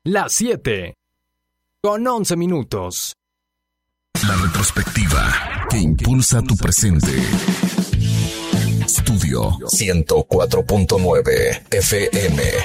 Las 7 con 11 minutos. La retrospectiva que impulsa tu presente. Estudio 104.9 FM.